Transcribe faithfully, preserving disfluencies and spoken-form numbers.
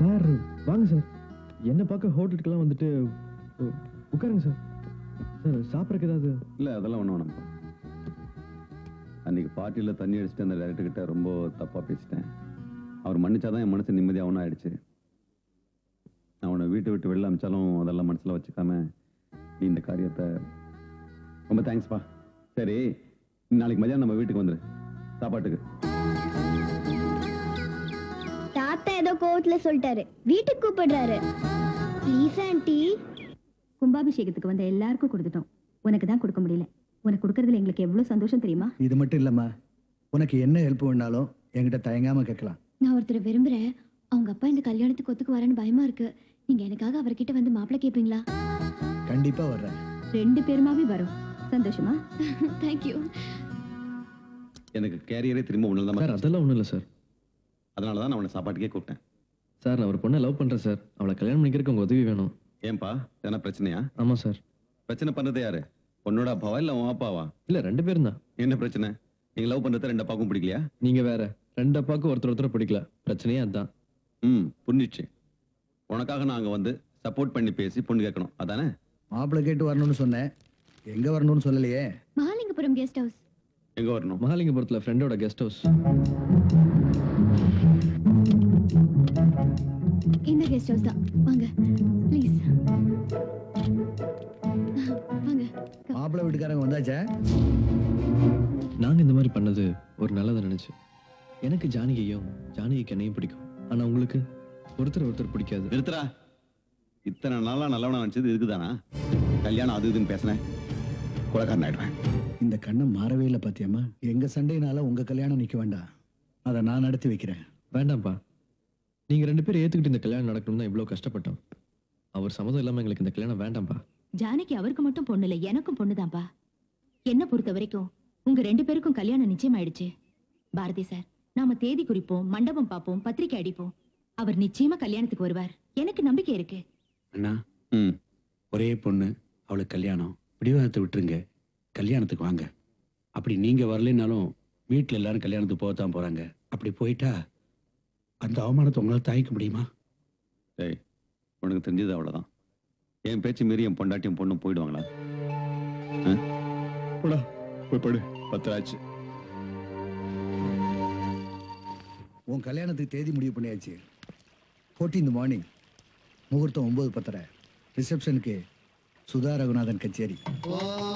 Sir வாங்க sir. என்ன பார்க்க ஹோட்டலுக்கெல்லாம் வந்துட்டு உ- உட்காருங்க சார். சார் சாப்பிட்றதுக்கு ஏதாவது? இல்லை அதெல்லாம் ஒன்றும் வேணாம். அன்னைக்கு பார்ட்டியில் தண்ணி அடிச்சுட்டு அந்த டேரக்டர் கிட்ட ரொம்ப தப்பாக பேசிட்டேன். அவர் மன்னிச்சாதான் என் மனசு நிம்மதியாகவும் ஆயிடுச்சு. நான் உன்னை வீட்டை விட்டு வெளில அமிச்சாலும் அதெல்லாம் மனசில் வச்சுக்காம நீ இந்த காரியத்தை ரொம்ப தேங்க்ஸ்ப்பா. சரி, நாளைக்கு மதியானம் நம்ம வீட்டுக்கு வந்துரு சாப்பாட்டுக்கு. தாத்தா ஏதோ கோவத்துல சொல்லிட்டாரு, வீட்டுக்கு கூப்பிடுறாரு. Please aunty. கும்பாபிஷேகத்துக்கு வந்த எல்லாருக்கும் கொடுத்துட்டோம், உனக்கு தான் கொடுக்க முடியல. உனக்கு கொடுக்கறதுல எங்களுக்கு எவ்வளவு சந்தோஷம் தெரியுமா? இது மட்டும் இல்லம்மா, உனக்கு என்ன ஹெல்ப் வேணாலும் என்கிட்ட தயங்காம கேட்கலாம். நான் ஒருத்தரை விரும்புறேன். அவங்க அப்பா இந்த கல்யாணத்துக்கு ஒத்துக்கு வரேன்னு பயமா இருக்கு. நீங்க எனக்காக அவர்கிட்ட வந்து மாப்பிள்ளை கேட்பீங்களா? கண்டிப்பா வர்றேன். ரெண்டு பேருமாவே வரும். சந்தோஷமா? தேங்க்யூ. எனக்கு கேரியரே திரும்ப ஒன்று சார் தான். அதெல்லாம் ஒன்றும் இல்லை சார். அதனால தான் நான் உன்னை சாப்பாட்டுக்கே கூப்பிட்டேன். சார் நான் ஒரு பொண்ணை லவ் பண்ணுறேன் சார். அவளை கல்யாணம் பண்ணிக்கிறதுக்கு உங்கள் உதவி வேணும். ஏன்பா எதனா பிரச்சனையா? ஆமாம் சார். பிரச்சனை பண்ணது யாரு? உன்னோட அப்பாவா இல்லை உன் அப்பாவா? இல்லை ரெண்டு பேரும் தான். என்ன பிரச்சனை? நீங்க லவ் பண்றத ரெண்டு அப்பாவுக்கும் பிடிக்கலையா? நீங்கள் வேற. ரெண்டு அப்பாவுக்கும் ஒருத்தர் ஒருத்தர் பிடிக்கல. பிரச்சனையே அதுதான். ம் புரிஞ்சிச்சு. உனக்காக நான் அங்க வந்து சப்போர்ட் பண்ணி பேசி பொண்ணு கேட்கணும் அதானே? மாப்பிள்ளை கேட்டு வரணும்னு சொன்னேன், எங்க வரணும்னு சொல்லலையே. Mahalingapuram guest house. எங்க வரணும்? மகாலிங்கபுரத்தில் ஃப்ரெண்டோட கெஸ்ட் ஹவுஸ். இந்த கெஸ்ட் ஹவுஸ் தான். வாங்க ப்ளீஸ் வாங்க. மாப்பிள்ளை வீட்டுக்காரங்க வந்தாச்சா? நாங்கள் இந்த மாதிரி பண்ணது ஒரு நல்லதை நினைச்சு. எனக்கு ஜானகியையும் ஜானகிக்கு என்னையும் பிடிக்கும். ஆனால் உங்களுக்கு ஒருத்தர் ஒருத்தர் பிடிக்காது. நிறுத்துறா. இத்தனை நாளா நல்லவனா நினைச்சது இருக்குதானா? கல்யாணம் அது இதுன்னு பேசினேன், கொலைக்காரன் ஆயிடுவேன். இந்த கண்ணம் மாறவே இல்லை பாத்தியம்மா. எங்க சண்டையினால உங்க கல்யாணம் நிக்க வேண்டாம், அதை நான் நடத்தி வைக்கிறேன். வேண்டாம்ப்பா. நீங்கள் ரெண்டு பேரும் ஏற்றுக்கிட்டு இந்த கல்யாணம் நடக்கணும் தான் இவ்வளோ கஷ்டப்பட்டோம். அவர் சம்மதம் இல்லாமல் எங்களுக்கு இந்த கல்யாணம் வேண்டாம்ப்பா. ஜானகி அவருக்கு மட்டும் பொண்ணு இல்லை, எனக்கும் பொண்ணுதான்ப்பா. என்ன பொறுத்த வரைக்கும் உங்க ரெண்டு பேருக்கும் கல்யாணம் நிச்சயம் ஆயிடுச்சு. பாரதி சார், நாம தேதி குறிப்போம், மண்டபம் பார்ப்போம், பத்திரிக்கை அடிப்போம். அவர் நிச்சயமா கல்யாணத்துக்கு வருவார். எனக்கு நம்பிக்கை இருக்கு. அண்ணா, ம் ஒரே பொண்ணு, அவளுக்கு கல்யாணம். பிடிவாதத்தை விட்டுருங்க, கல்யாணத்துக்கு வாங்க. அப்படி நீங்க வரலைன்னாலும் வீட்டில் எல்லாரும் கல்யாணத்துக்கு போகத்தான் போறாங்க. அப்படி போயிட்டா அந்த அவமானத்தை உங்களால் தாய்க்க முடியுமா? டேய், உனக்கு தெரிஞ்சது அவ்வளோதான். என் பேச்சு மீறி என் பொண்டாட்டியும் பொண்ணும் போயிடுவாங்களா? ஆ? போடா போய் படு. பத்திராச்சு. உன் கல்யாணத்துக்கு தேதி முடிவு பண்ணியாச்சு. ஃபோர்டீன்த் மார்னிங், முகூர்த்தம் ஒன்பது பத்தரை. ரிசப்ஷனுக்கு சுதா ரகுநாதன் கச்சேரி.